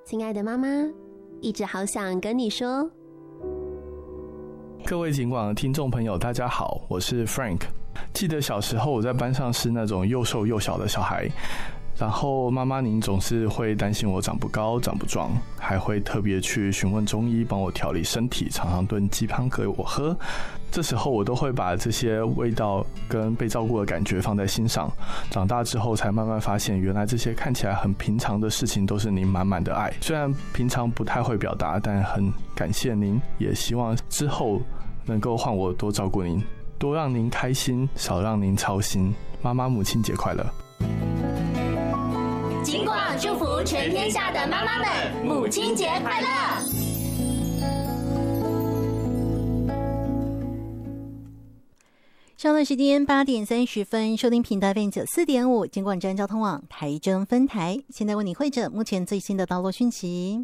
亲爱的妈妈，一直好想跟你说。 各位警广的听众朋友，大家好，我是 Frank。记得小时候我在班上是那种又瘦又小的小孩，然后妈妈您总是会担心我长不高长不壮，还会特别去询问中医帮我调理身体，常常炖鸡汤给我喝。这时候我都会把这些味道跟被照顾的感觉放在心上，长大之后才慢慢发现，原来这些看起来很平常的事情都是您满满的爱。虽然平常不太会表达，但很感谢您，也希望之后能够换我多照顾您，多让您开心，少让您操心。妈妈母亲节快乐。 警广祝福全天下的妈妈们，母亲节快乐！ 上段时间8点30分，收听频道 FM94.5，警广站交通网台中分台。现在为你汇整目前最新的道路讯息。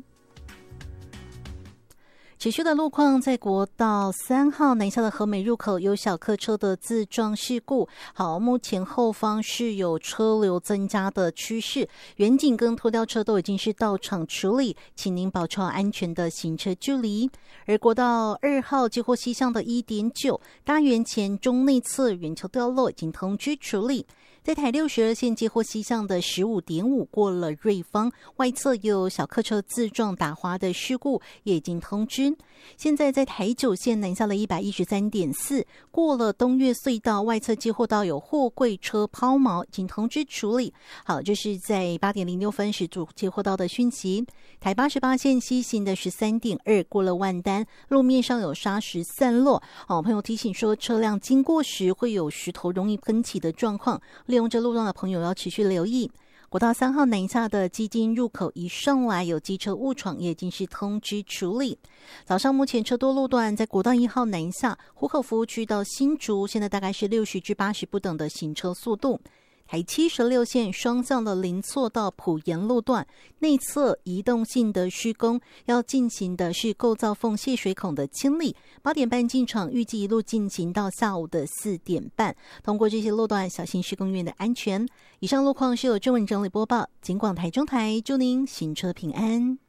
持续的路况，在国道3号南下的和美入口有小客车的自撞事故。好，目前后方是有车流增加的趋势，远警跟拖吊车都已经是到场处理，请您保持好安全的行车距离。而国道2号接获西向的 1.9 大园前中内侧远桥掉落，已经通知处理。在台62线接获西向的 15.5 过了瑞芳外侧有小客车自撞打滑的事故，也已经通知。现在在台9线南下了 113.4 过了东岳隧道外侧接获到有货柜车抛锚，已经通知处理。好，这是在8点06分时接获到的讯息。台88线西行的 13.2 过了万丹，路面上有砂石散落。朋友提醒说，车辆经过时会有石头容易喷起的状况，利用这路段的朋友要持续留意。国道3号南下的基金入口一上来有机车误闯，也已经是通知处理。早上目前车多路段，在国道1号南下湖口服务区到新竹，现在大概是60至80不等的行车速度。台76线双向的林厝到埔盐路段内侧移动性的施工，要进行的是构造缝泄水孔的清理。8点半进场，预计一路进行到下午的4点半。通过这些路段，小心施工员的安全。以上路况是由郑文整理播报，警广台中台，祝您行车平安。